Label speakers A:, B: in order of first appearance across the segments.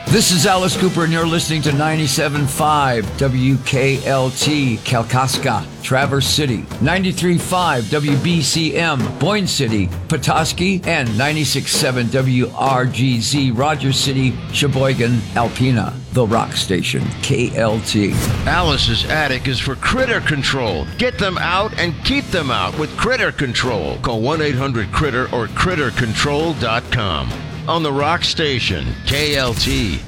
A: This is Alice Cooper, and you're listening to 97.5 WKLT, Kalkaska, Traverse City, 93.5 WBCM, Boyne City, Petoskey, and 96.7 WRGZ, Rogers City, Sheboygan, Alpena, the rock station, KLT.
B: Alice's Attic is for critter control. Get them out and keep them out with Critter Control. Call 1-800-CRITTER or CritterControl.com. On the rock station, KLT.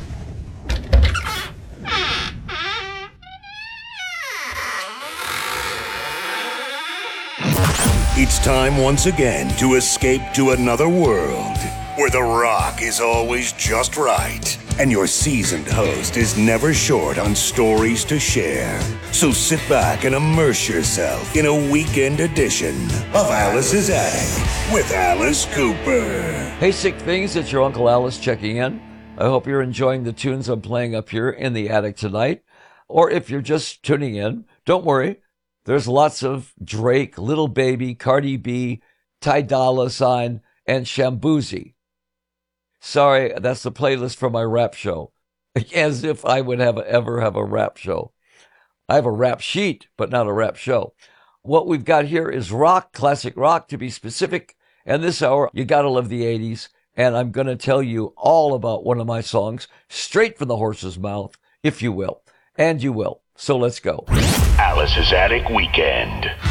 C: It's time once again to escape to another world where the rock is always just right and your seasoned host is never short on stories to share. So sit back and immerse yourself in a weekend edition of Alice's Attic with Alice Cooper.
A: Hey, Sick Things, it's your Uncle Alice checking in. I hope you're enjoying the tunes I'm playing up here in the attic tonight. Or if you're just tuning in, don't worry. There's lots of Drake, Little Baby, Cardi B, Ty Dolla $ign, and Shambuzi. Sorry, that's the playlist for my rap show. As if I would ever have a rap show. I have a rap sheet, but not a rap show. What we've got here is rock, classic rock to be specific. And this hour, you gotta love the 80s. And I'm gonna tell you all about one of my songs, straight from the horse's mouth, if you will. And you will. So let's go.
C: Alice's Attic Weekend.